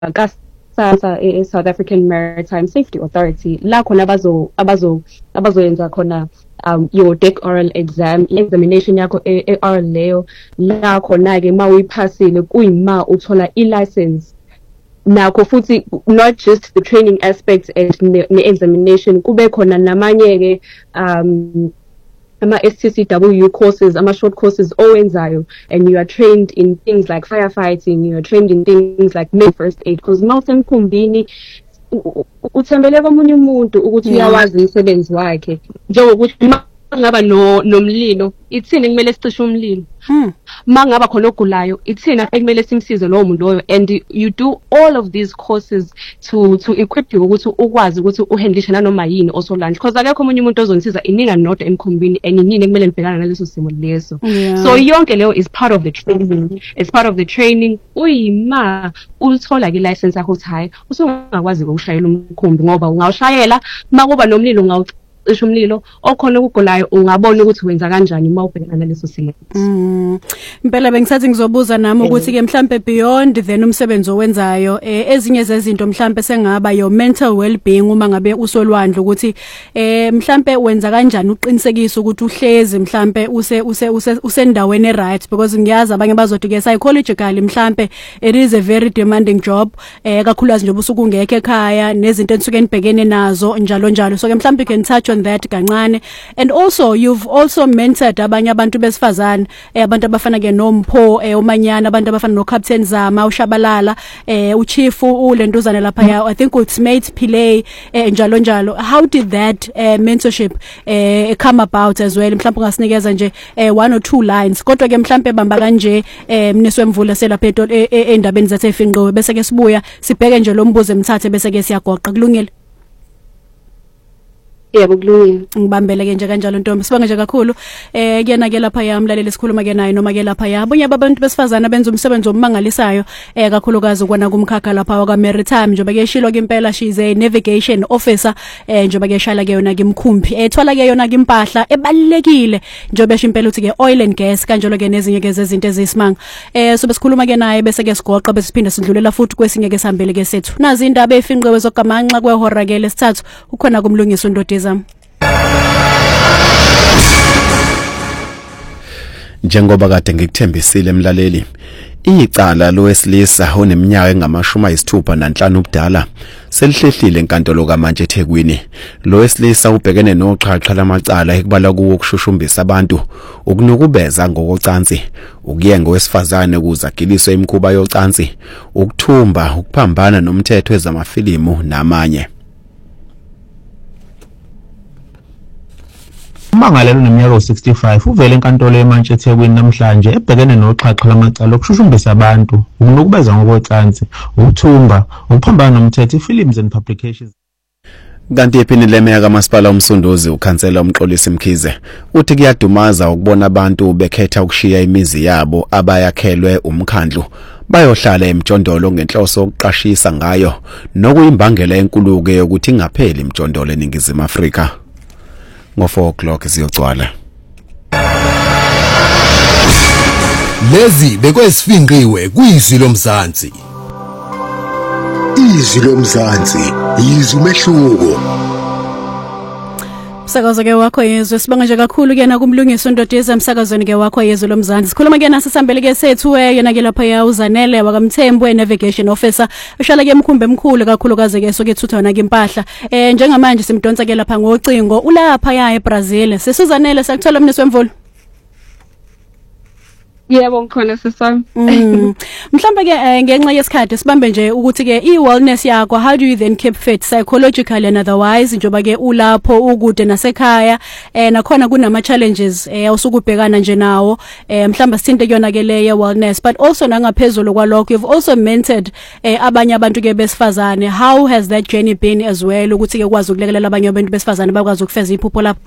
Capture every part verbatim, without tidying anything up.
SASA, e South African Maritime Safety Authority, la khona abazo abazo abazoyenza khona um your deck oral exam, examination yakho e oral leyo, la khona ke mawuyiphasile kuyima uthola i-license. Nakho futhi not just the training aspects and the examination, kube khona namanye ke um ama-S T C W courses, ama-short courses owenzayo, and you are trained in things like firefighting, you are trained in things like first aid, because mawusemkhumbini uthembele komunye umuntu ukuthi uyawazi umsebenzi wakhe, njengokuthi ngaba no nomlilo ithini kumele sicishe umlilo, mangaba khona ogulayo ithina ekumele simsize lowo muntu loyo, and you do all of these courses to to equip you ukuthi ukwazi ukuthi uhandlishe nanoma yini osolanje, because akekho umunye umuntu ozonisiza ininga nodwa emkhumbini and inini ekumele nibhekana naleso simo leso. So yonke leyo is part of the training, it's part of the training. Uyima uthola ke license yakho uthi hayi usungakwazi ukushayela umkhumbi, ngoba ungawushayela makuba nomlilo ngawu cishe umlilo okhona ukugolayo ungabona ukuthi wenza kanjani uma ubhekana naleso simo. Mm. Impela bengisathi ngizobuza nami ukuthi ke mhlambe beyond then umsebenzi owenzayo ezinye zezinto mhlambe sengaba your mental well-being uma ngabe usolwandle ukuthi eh mhlambe wenza kanjani uqinisekisa ukuthi uhlezi mhlambe use use usendaweni eright, because ngiyazi abanye bazothi ke psychologically mhlambe it is a very demanding job eh kakhulukazi nje ubusuku ungekho ekhaya nezinto enisuke nibhekene nazo njalo njalo. So ke mhlambe you can touch on that kancane, and also you've also mentored abanye abantu besifazane, eh abantu abafana ke noMpho eh uManyana, abantu abafana no Captain Zama, uShabalala, eh uChief uLentuzane lapha ya I think it's Mate Pillay eh njalo njalo. How did that uh, mentorship eh come about as well? Mhlawumbe ungasinikeza nje eh one or two lines kodwa ke mhlawumbe bamba kanje eh Mniswe Mvula selapha endabeni zasefinqiwe, bese ke sibuya sibheke nje lo mbuzo emthathe bese ke siyagoqa. Kulungile? Yebo kulungile. Ngibambele ke nje kanjalo Ntombi. Sibonge nje kakhulu. Eh kuyena ke lapha yamlaleli sikhuluma ke naye noma ke lapha yabonye abantu besifazana benza umsebenzi omangalisayo eh kakhulukazi ukona kumkhakha lapha waka Maritime, njoba ke shilo ke impela she's a navigation officer eh njoba ke shala ke yona ke mkhumbi ethola ke yona ke impahla ebalekile njoba esho impela uthi ke oil and gas kanjalo ke nezinye ke zezinto ezisimanga. Eh so besikhuluma ke naye bese ke sigoqa bese siphinda sidlulela futhi kwesinye ke sihambele ke sethu. Nazi indaba efinqiwe zogamanxa kwehora ke lesithathu ukhona kumlungisa uNdodezi. Njengoba kade ngikuthembisile emlaleli, icala lowesilisa oneminyaka engamashumi ayisithupha nanhlanu ubudala selihlehlile enkantolo kaMantshi eThekwini. Lowesilisa ubhekene noxhaxha lamacala ekubala kuwo ukushushumbisa abantu, ukunukubeza ngokocansi, ukuyenga wesifazane ukuze agiliswe imikhuba yocansi, ukuthumba, ukuphambana nomthetho wezamafilimu namanye. Umangalelo neminyaka sixty-five uvele enkantolo eMantshi eThekwini namhlanje ebhekene noxhaxha lamacala okushushubisa abantu, ukunukubeza ngokocansi, ukuthumba, ukuphambana nomthetho, films and publications. Kanti ephini lemeya kaMasipala uMsunduzi ukhansela uMxolisi Mkhize uthi kuyadumaza ukubona abantu bekhetha ukushiya imizi yabo abayakhelwe umkhandlu bayohlala emjondolo ngenhloso okuqashisa ngayo nokuyimbangela enkuluke yokuthi ingapheli imjondolo eNingizimu Afrika. Ngo four o'clock siyogcwala. Lezi bekwesifinqiwe kuyizwi lomzansi. Izwi lomzansi, izwi umehluko. Umsakazo ke wakho yezwe sibonga nje kakhulu ke na kumlungisa uNdodezi emsakazweni ke wakho yezwe lomzansi. Sikhuluma ke nasi sambele ke sethu yena ke lapha ya uZanele wakaMthembu navigation officer ushala ke emkhumbe emkhulu kakhulu kaze ke soke thuthana ke impahla. Eh njengamanje simdonsa ke lapha ngocingo ulapha ya eBrazil. SisiZanele sakuthola Mniswe Mvula. Yebo ngikhona sisami. Mhlambe ke ngenxa yesikhathi sibambe nje ukuthi ke i-wellness yakho, how do you then keep fit psychologically and otherwise, njoba ke ulapho ukude nasekhaya eh nakhona kunama challenges eh usukubhekana nje nawo eh mhlamba sithinte kuyona ke le wellness, but also nangaphezulu kwalokho you've also mentored eh abanye abantu ke besifazane. How has that journey been as well ukuthi ke kwazi ukulekelela abanye abantu besifazane bakwazi ukufeza iphupho lapho?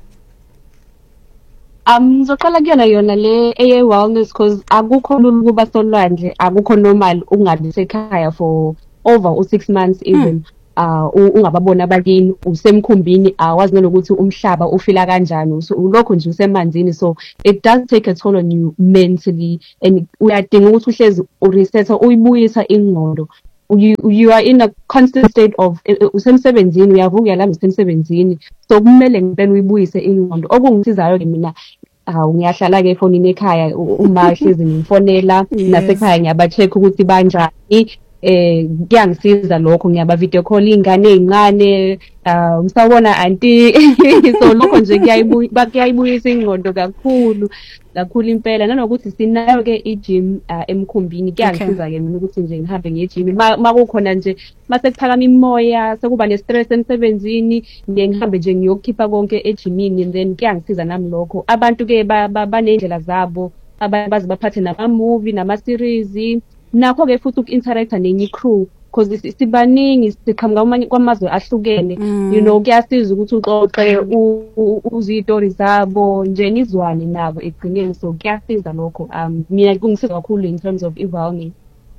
Um ngizoqala kuyona yona le eye wellness because akukho lula ukuba solwandle, akukho normal ungabi sekhaya for over u six months even. Uh ungababona abakini usemkhumbini awazi nalokuthi umhlaba ufila kanjani, so ulokho nje usemanzini, so it does take a toll on you mentally and uyadinga ukuthi uhlezi ureset uyibuyisa ingqondo you you are in a constant state of usemsebenzini uyavuka uyalala usemsebenzini so kumele ngempela uyibuyise ingqondo okungisizayo ke mina awu ngiyahlala ke efonini ekhaya uma hlezi ngimfonela nasekhaya ngiyabacheck ukuthi banjani eh kuyangisiza lokho ngiyaba video call ingane ezincane uh umsabona auntie so lokho nje kuyayibuya kuyayibuyisa ingqondo kakhulu kakhulu impela nanokuthi sinayo ke i-gym emkhumbini kuyangisiza ke mina ukuthi nje ngihambe ngiye-gym makukhona nje mase kuphakama imoya sekuba ne-stress emsebenzini ngiye ngihambe nje ngiyokukhipha konke e-gymini and then kuyangisiza nami lokho abantu ke baney'ndlela zabo abanye baze baphathe nama-movie nama-series nakho ke futhi uku-interacta nenye crew because sibaningi siqhamuka kwamazwe ahlukene you know kuyasiza ukuthi uxoxe uziy'tori zabo nje nizwane nabo ekugcineni so kuyasiza lokho um mina kungisiza kakhulu in terms of evolving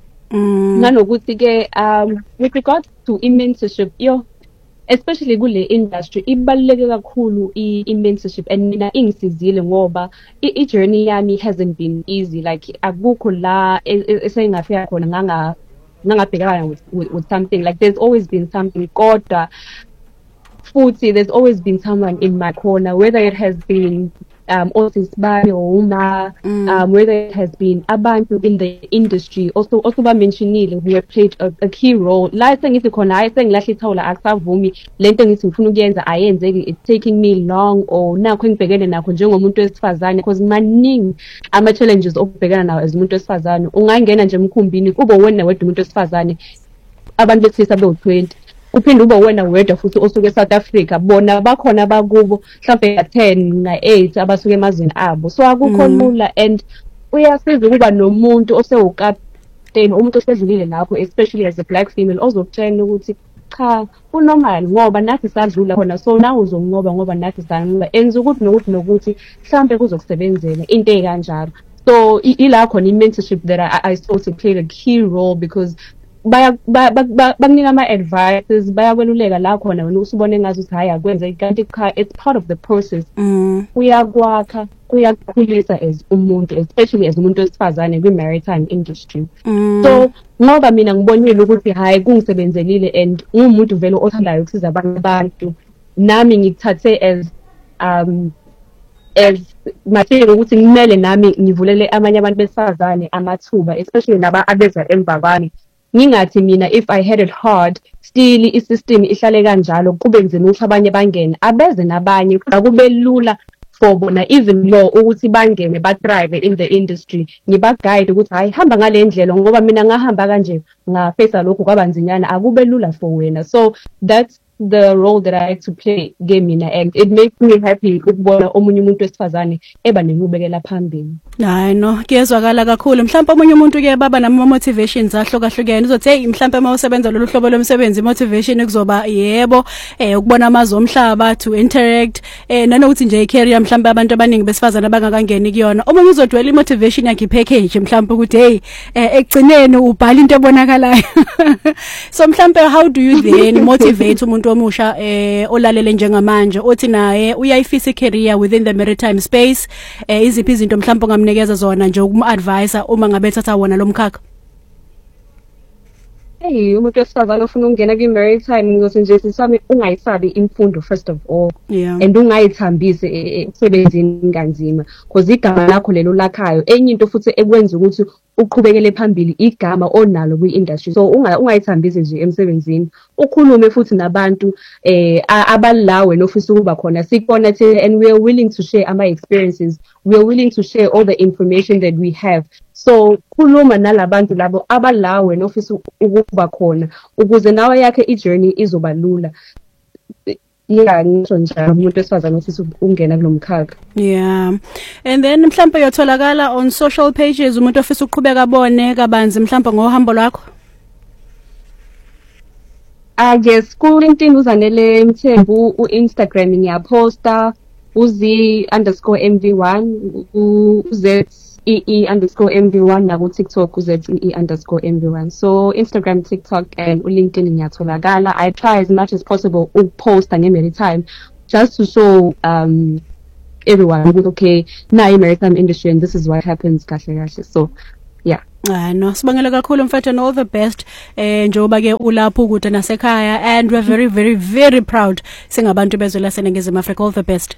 nanokuthi ke um with regards to i-mentorship yo especially kule industry ibaluleke kakhulu i-mentorship and mina ingisizile ngoba i-journey yami hasn't been easy like akukho la esengafika khona nganga ngangabhekana with, with, with something like there's always been something kodwa futhi there's always been someone in my corner whether it has been um osisibani or uma mm. um whether it has been abantu in the industry also also ba mentionile who have played a, a key role la sengithi khona hayi sengilahle ithawula akusavumi lento ngithi ngifuna ukuyenza ayenzeki it's taking me long or nakho engibhekene nakho njengomuntu wesifazane because maningi ama challenges obhekana nawo as umuntu wesifazane ungangena nje emkhumbini kube wena wedwa umuntu wesifazane abantu besilisa be twenty uphinde ube wena wedwa futhi osuke eSouth Africa bona bakhona bakubo mhlawumbe ka ten na eight abasuke emazweni abo so akukho lula and uyasiza ukuba nomuntu osewukapteni umuntu osedlulile lapho especially as a black female ozokutshela ukuthi cha unormal ngoba nathi sadlula khona so nawe uzongoba ngoba nathi sanqoba enza ukuthi nokuthi nokuthi mhlawumbe kuzokusebenzela into ekanjalo so ila khona i-mentorship that I, I saw to play a key role because baya bakunika ama-advices bayakweluleka la khona wena usubone ngazi ukuthi hayi akwenze kanti cha it's part of the process kuyakwakha kuyakukhulisa as umuntu especially as umuntu wesifazane kwi-maritime industry so ngoba mina ngibonile ukuthi hayi kungisebenzelile and ngumuntu vele othandayo ukusiza abanye abantu nami ngikuthathe as um as mathele ukuthi ngimele nami ngivulele abanye abantu besifazane amathuba especially naba abeza emva kwami ngingathi mina if I had it hard still i-system ihlale kanjalo kube nzima ukuthi abanye bangene abeze nabanye akube lula for bona even more ukuthi bangene ba thrive in the industry ngiba guide ukuthi hayi hamba ngale ndlela ngoba mina ngahamba kanje ngafesa lokho kwabanzinyana akube lula for wena so that's the role that I had to play game mina and it makes me happy ukubona omunye umuntu wesifazane eba nenqubekela phambili. Hayi no kuyezwakala kakhulu mhlawumbe omunye umuntu ke baba nama motivations ahlukahlukene uzothi hey mhlawumbe mawusebenza lolu hlobo lomsebenzi motivation kuzoba yebo eh ukubona amazwe omhlaba to interact eh nanokuthi nje icareer mhlawumbe abantu abaningi besifazana abangakangeni kuyona omunye uzodwela imotivation yakhe package mhlawumbe ukuthi hey ekugcineni ubhala into ebonakalayo so mhlawumbe how do you then motivate umuntu omusha eh olalele njengamanje othi naye uyayifisa icareer within the maritime space eh iziphi izinto mhlawumbe ngamnikeza zona nje ukum-advise uma ngabe thatha wona lo mkhakha? Hey umuntu wesifazane ofuna ukungena kwi-maritime ngizothi nje sisami ungayisabi imfundo first of all yeah. and ungayithambise emsebenzini kanzima because igama lakho lelo lakhayo enye into futhi ekwenza ukuthi uqhubekele phambili igama onalo kwi-industry so ungayithambise nje emsebenzini ukhulume futhi nabantu eh abalawe nofisa ukuba khona sikona thina and we are willing to share our experiences we are willing to share all the information that we have so khuluma nalabantu labo abalawe nofisa ukuba khona ukuze nawe yakhe i-journey izoba lula yeah ngisho njalo umuntu wesifazane ofisa ukungena kulomkhakha yeah and then mhlawumbe uyotholakala on social pages umuntu ofisa uqhubeka bone kabanzi mhlawumbe ngohambo lwakho ah yes ku LinkedIn uzanele Mthembu u-Instagram ngiyaposta uzi underscore M V one uz E E underscore M V one na ku TikTok uz E E underscore M V one so Instagram TikTok and LinkedIn ngiyatholakala I try as much as possible ukuposta nge-maritime just to show um everyone okay now in maritime industry and this is what happens kahle kahle so yeah Ah no, sibangela kakhulu mfethu and all the best eh njoba ke ulapho ukude nasekhaya and we're very very very proud singabantu bezwe laseNingizimu Afrika. All the best.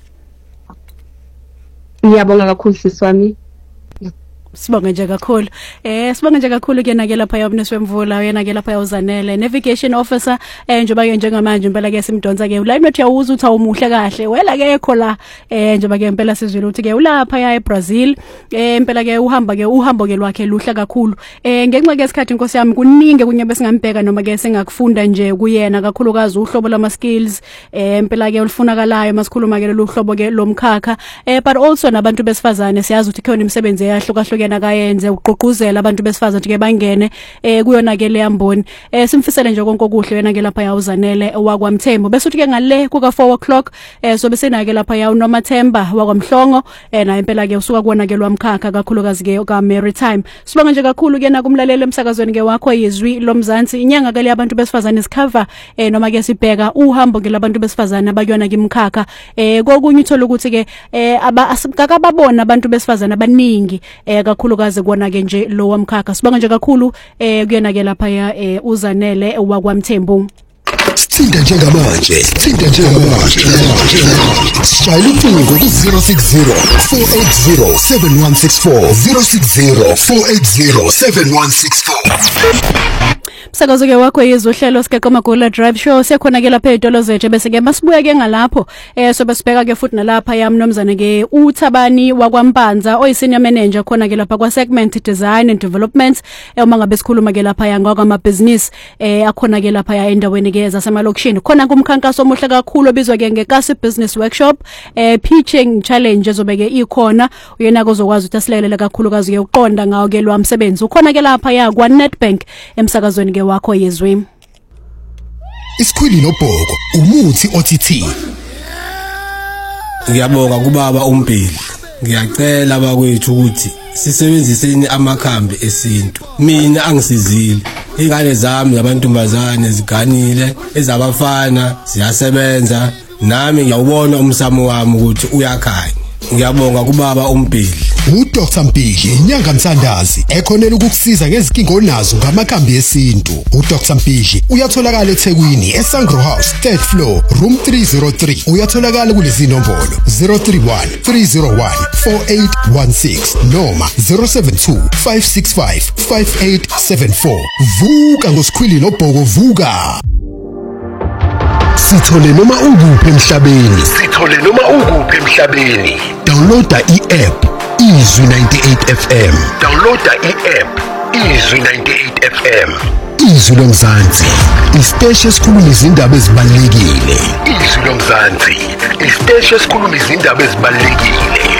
Ngiyabonga kakhulu sisi wami. Sibonge nje kakhulu. Eh sibonge nje kakhulu ke nakela lapha yabunisi wemvula uyena ke lapha uZanele navigation officer eh njoba ke njengamanje impela ke simdonsa ke la not yawuza uthi awumuhle kahle wela ke ekho la eh njoba ke impela sizwile ukuthi ke ulapha ya eBrazil eh impela ke uhamba ke uhambo ke lwakhe luhle kakhulu eh ngenxa ke isikhathi inkosi yami kuningi kunye besingambheka noma ke singakufunda nje kuyena kakhulukazi uhlobo lama skills eh impela ke olufunakalayo masikhuluma ke lo hlobo ke lomkhakha eh but also nabantu besifazane siyazi ukuthi khona imisebenzi eyahluka yena kayenze uqoquzela abantu besifazane ke bangene eh kuyona ke le yamboni eh simfisele nje konke okuhle wena ke lapha yawuzanele wakwaMthembu bese uthi ke ngale kuka four o'clock eh so bese na ke lapha yawu noMathemba wakwaMhlongo eh na impela ke usuka kuona ke lwamkhakha kakhulukazi ke ka Maritime. Sibonga nje kakhulu ke na kumlaleli emsakazweni ke wakho yizwi lomzansi inyanga ke labantu besifazane sikhava eh noma ke sibheka uhambo ke labantu besifazane abayona ke imkhakha eh kokunye uthola ukuthi ke eh abakababona abantu besifazane abaningi eh kakhulukazi kuona ke nje lo wamkhakha. Sibonga nje kakhulu eh kuyena ke lapha ya eh uZanele wakwaMthembu. Thinta njengamanje, thinta njengamanje. Shayela ucingo ku zero six zero four eight zero seven one six four zero six zero four eight zero seven one six four. Msakazo ke wakho yizohlelo sikeqa Magula Drive Show sekhona ke lapha edolo zethu bese ke masibuya ke ngalapho eh so besibheka ke futhi nalapha yamnomzana ke uThabani wakwaMpanza oyisenior manager khona ke lapha kwa segment design and development eh uma ngabe sikhuluma ke lapha ya ngakwa business eh akhona ke lapha ya endaweni ke zasemalokishini khona kumkhankaso omuhle kakhulu obizwa ke ngekasi business workshop eh pitching challenge ezobeke ikhona uyena kozokwazi ukuthi asilekelele kakhulu kazi ke uqonda ngawo ke lwamsebenzi ukhona ke lapha ya kwa Nedbank emsakazweni ke wakho yezwi. Isikhwili nobhoko umuthi O T T. Ngiyabonga kubaba uMpili. Ngiyacela abakwethu ukuthi sisebenziseni amakhambi esintu. Mina angisizile. Ingane zami zabantombazane ziganile, ezabafana ziyasebenza. Nami ngiyawubona umsamo wami ukuthi uyakhanya. Ngiyabonga kubaba uMpili. uDoctor Mpili inyanga Mthandazi ekhonela ukukusiza ngezinkingo onazo ngamakhambi esintu. uDoctor Mpili uyatholakala eThekwini eSangro House third floor room three oh three. Uyatholakala kulezi nombolo zero three one three zero one four eight one six noma zero seven two five six five five eight seven four. Vuka ngosikhwili nobhoko vuka. Sithole noma unguphi emhlabeni. Sithole noma unguphi emhlabeni. Downloada i-app Izwi ninety-eight F M. Downloada i-app Izwi ninety-eight F M. Izwi lomzansi, isiteshi esikhuluma izindaba ezibalulekile. Izwi lomzansi, isiteshi esikhuluma izindaba ezibalulekile.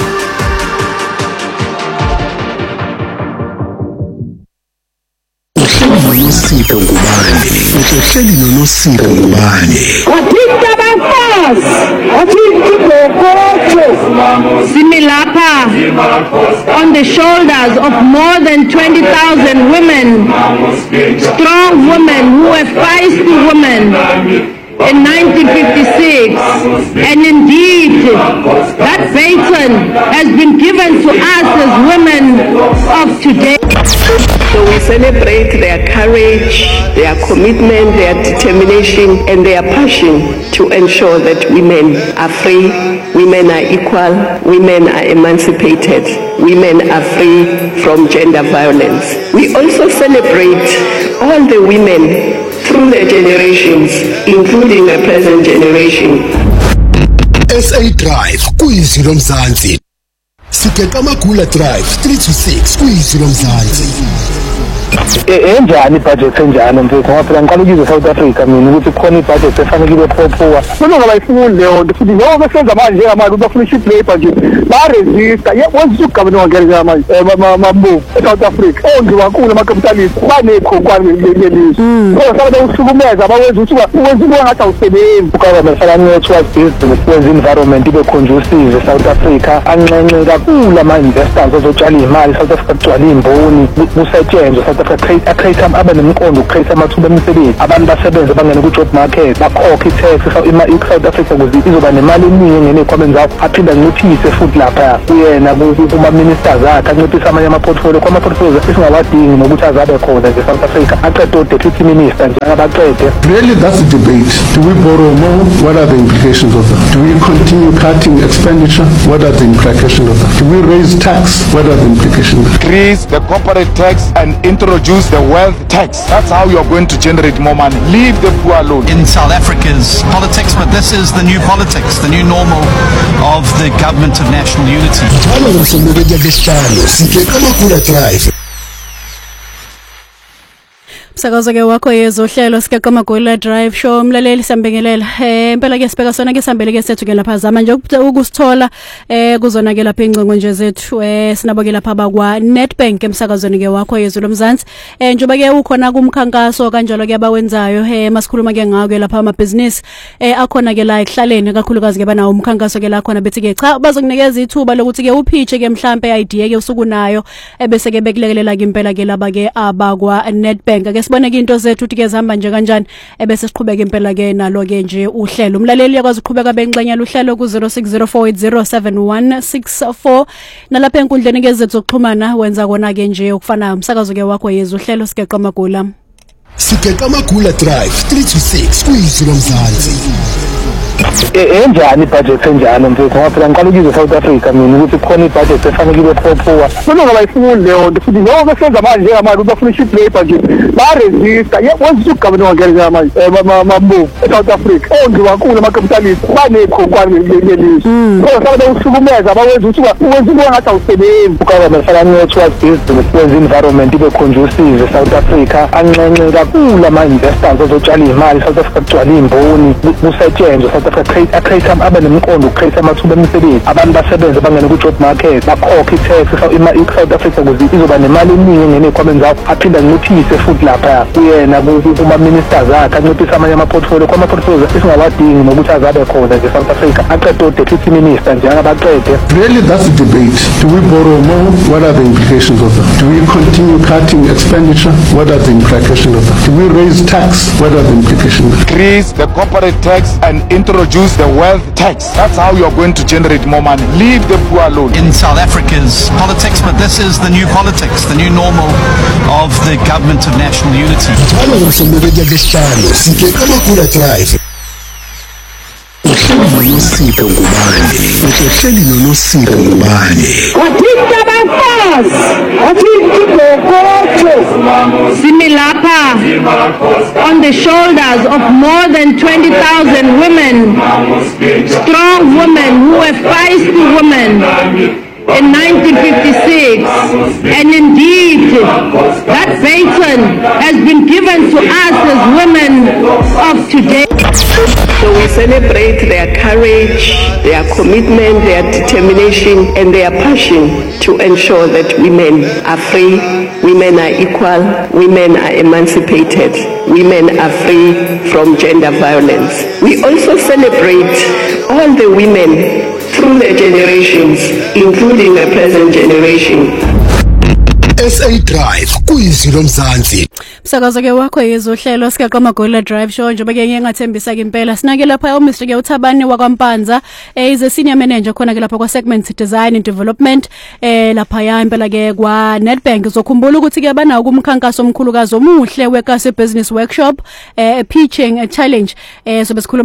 Unosipho ngubani? Uhleli nonosipho ngubani? Wathinta abafazi, wathinta ibhokotho. Similapha on the shoulders of more than twenty thousand women, strong women who were feisty women in nineteen fifty-six, and indeed that baton has been given to us as women of today. So we celebrate their courage, their commitment, their determination, and their passion to ensure that women are free, women are equal, women are emancipated, women are free from gender violence. We also celebrate all the women through their generations, including the present generation. S A Drive, Kwizwi lomzansi. Sikeqa Magula Drive, three to six, Kwizwi lomzansi. enjani ibudget enjani mfethu ngoba phela ngiqala ukuzwe South Africa mina ukuthi khona ibudget efanele ibe phophuwa noma ngabayifundi leyo nto futhi ngoba besenza manje njengamanje bafuna i-cheap labor nje ba-resista wenza ugavana wangelela manje mambu eSouth Africa ongiwankulu ama-capitalist banekhonkwane lelizwe ngoba saba bewusukumeza bawenza ukuthi uwenza ubona ngathi awusebenzi ugovernment fanele towards business wenza environment ibe conducive eSouth Africa anxenxe kakhulu ama-investors ozotshala iy'mali South Africa kugcwala iy'mboni kusetshenzwe South South Africa create abe nemqondo create amathuba emisebenzi abantu basebenze bangena ku job market bakhokha i-tax ima i-South Africa ukuze izoba nemali eningi engene ekhwameni zakho aphinda anciphise futhi lapha kuyena kuma ministers akhe anciphise amanye ama-portfolio kwama-portfolio esingawadingi nokuthi azabe khona nje South Africa aqede o-deputy minister njengabaqede. Really, that's the debate. Do we borrow more? What are the implications of that? Do we continue cutting expenditure? What are the implications of that? Do we raise tax? What are the implications? Increase the corporate tax and introduce the wealth tax. That's how you're going to generate more money. Leave the poor alone. In South Africa's politics, but this is the new politics, the new normal of the government of national unity. Sakazo ke wakho yezohlelo sikeqa magwela drive show umlaleli sambengelela eh impela ke sibeka sona ke sambele ke sethu ke lapha zama nje ukusithola eh kuzona ke lapha ingcingo nje zethu eh sinabo ke lapha bakwa Nedbank emsakazweni ke wakho yezwe lomzansi eh njoba ke ukhona kumkhankaso kanjalo ke abawenzayo eh masikhuluma ke ngawo ke lapha ama business eh akhona ke la ekuhlaleni kakhulukazi ke banawo umkhankaso ke la khona bethi ke cha bazokunikeza ithuba lokuthi ke upitche ke mhlambe idea ke usukunayo ebese ke bekulekelela ke impela ke laba ke abakwa Nedbank ke sibone ke into zethu uthi ke zihamba nje kanjani ebese siqhubeka impela ke nalo ke nje uhlelo umlaleli yakwazi ukuqhubeka benxenyela uhlelo ku zero six zero four eight zero seven one six four nalapha enkundleni ke zethu zokuxhumana wenza kona ke nje ukufana umsakazo ke wakho yezwe uhlelo sikeqa magula sikeqa magula drive three to six kuyizwe lomzansi. enjani budget enjani mfethu ngoba phela ngiqala ukuzwe South Africa mina ukuthi khona ibudget efanele ibephophuka mina ngabayifuni leyo futhi njengoba besenza manje ngamanje bafuna i-cheap labor nje ba-resista wenza ugabane wangenza manje mabu eSouth Africa ongiwa kakhulu ama-capitalist banekhonkwane ngelizwe ngoba sabe ukuhlukumeza bawenza ukuthi uwenza into engathi awusebenzi ugovernment fanele towards business wenza environment ibe conducive eSouth Africa anxenxe kakhulu ama-investors azotshala imali South Africa kugcwala imboni kusetshenzwe South Africa create abe nemqondo create amathuba emisebenzi abantu basebenze bangena ku job market bakhokha i-tax ima i-South Africa ukuze izoba nemali eningi engene ekhwameni zakho aphinda anciphise futhi lapha kuyena kuma ministers akhe anciphise amanye ama-portfolio kwama-portfolio esingawadingi nokuthi azabe khona nje South Africa aqede o-deputy minister njengabaqede. Really, that's the debate. Do we borrow more? What are the implications of that? Do we continue cutting expenditure? What are the implications of that? Do we raise tax? What are the implications? Increase the corporate tax and introduce the wealth tax. That's how you're going to generate more money. Leave the poor alone. In South Africa's politics, but this is the new politics, the new normal of the government of national unity. Similapa on the shoulders of more than twenty thousand women, strong women who were feisty women in nineteen fifty-six, and indeed that baton has been given to us as women of today. So we celebrate their courage, their commitment, their determination, and their passion to ensure that women are free, women are equal, women are emancipated, women are free from gender violence. We also celebrate all the women through the generations, including the present generation. S A Drive kuyizwe lomzansi. Sakazo ke wakho yezohlelo sikeqa magwela drive show njengoba ke ngiyathembisa ke impela sinake lapha uMr ke uThabani wakwaMpanza eh is a senior manager khona ke lapha kwa segment design and development eh lapha ya impela ke kwa Nedbank uzokhumbula ukuthi ke banawo kumkhankaso omkhulukazi omuhle wekase business workshop eh pitching a challenge eh so besikhuluma